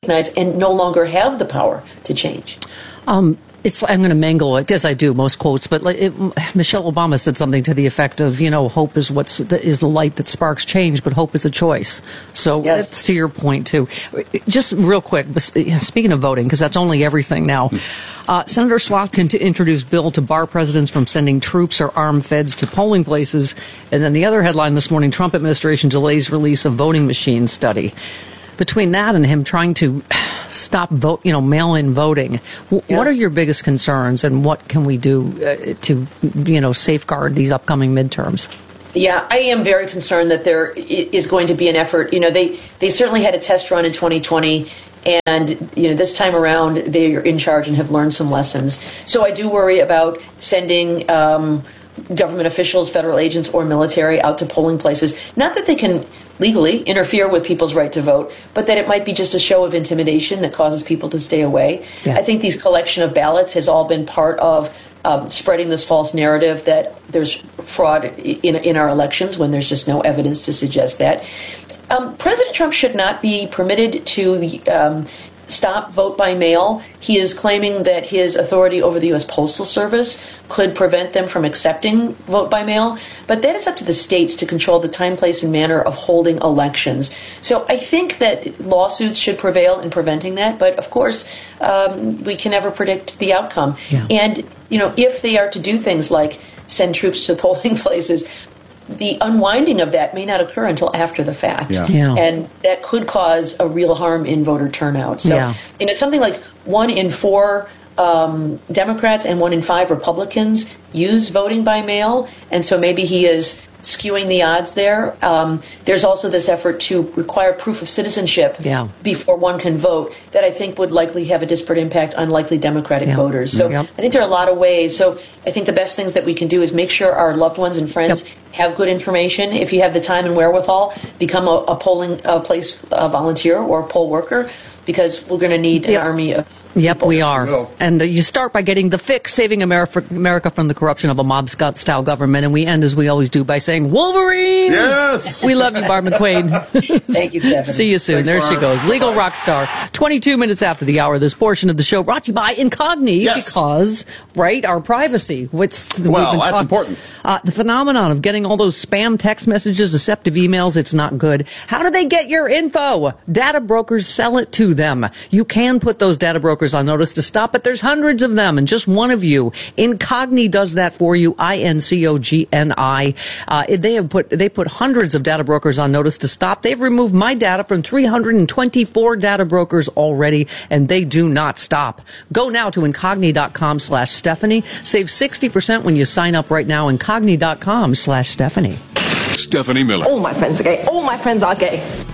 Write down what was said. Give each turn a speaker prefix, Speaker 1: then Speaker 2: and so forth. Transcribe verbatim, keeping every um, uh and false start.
Speaker 1: recognize and no longer have the power to change.
Speaker 2: Um, It's, I'm going to mangle, I guess I do, most quotes, but it, Michelle Obama said something to the effect of, you know, hope is what's the, is the light that sparks change, but hope is a choice. So
Speaker 1: yes.
Speaker 2: That's to your point, too. Just real quick, speaking of voting, because that's only everything now, uh, Senator Slotkin to introduce bill to bar presidents from sending troops or armed feds to polling places. And then the other headline this morning, Trump administration delays release of voting machine study. Between that and him trying to stop vote, you know, mail-in voting, w- yeah. what are your biggest concerns, and what can we do uh, to, you know, safeguard these upcoming midterms?
Speaker 1: Yeah, I am very concerned that there is going to be an effort. You know, they, they certainly had a test run in twenty twenty, and, you know, this time around they are in charge and have learned some lessons. So I do worry about sending um, government officials, federal agents, or military out to polling places. Not that they can legally interfere with people's right to vote, but that it might be just a show of intimidation that causes people to stay away. Yeah. I think these collection of ballots has all been part of um, spreading this false narrative that there's fraud in, in our elections when there's just no evidence to suggest that. Um, President Trump should not be permitted to um, stop vote by mail. He is claiming that his authority over the U S Postal Service could prevent them from accepting vote by mail, but that is up to the states to control the time, place, and manner of holding elections. So I think that lawsuits should prevail in preventing that, but of course, um, we can never predict the outcome.
Speaker 2: Yeah.
Speaker 1: And, you know, if they are to do things like send troops to polling places, the unwinding of that may not occur until after the fact.
Speaker 2: Yeah. Yeah.
Speaker 1: And that could cause a real harm in voter turnout. So,
Speaker 2: yeah.
Speaker 1: and it's something like one in four um, Democrats and one in five Republicans use voting by mail. And so maybe he is skewing the odds there. Um, there's also this effort to require proof of citizenship
Speaker 2: yeah.
Speaker 1: before one can vote that I think would likely have a disparate impact on likely Democratic
Speaker 2: yeah.
Speaker 1: voters. So
Speaker 2: yep.
Speaker 1: I think there are a lot of ways. So I think the best things that we can do is make sure our loved ones and friends
Speaker 2: yep.
Speaker 1: have good information. If you have the time and wherewithal, become a, a polling a place a volunteer or a poll worker, because we're going to need an
Speaker 2: yep.
Speaker 1: army of
Speaker 2: Yep,
Speaker 1: people.
Speaker 2: we are. And uh, you start by getting the fix, saving America, America from the corruption of a mob-style government, and we end, as we always do, by saying, Wolverines!
Speaker 3: Yes!
Speaker 2: We love you, Barb McQuain.
Speaker 1: Thank you, Stephanie.
Speaker 2: See you soon.
Speaker 3: Thanks,
Speaker 2: there
Speaker 3: Barb.
Speaker 2: she goes. Legal rock star. twenty-two minutes after the hour, this portion of the show brought to you by Incogni,
Speaker 3: yes.
Speaker 2: because, right, our privacy. What's,
Speaker 3: well, that's talk- important.
Speaker 2: Uh, the phenomenon of getting all those spam text messages, deceptive emails, it's not good. How do they get your info? Data brokers sell it to them. You can put those data brokers on notice to stop, but there's hundreds of them, and just one of you. Incogni does that for you. I N C O G N I. Uh, they have put they put hundreds of data brokers on notice to stop. They've removed my data from three hundred twenty-four data brokers already, and they do not stop. Go now to incogni.com slash Stephanie. Save sixty percent when you sign up right now. Incogni.com slash Stephanie.
Speaker 4: Stephanie Miller.
Speaker 5: All my friends are gay. All my friends are gay.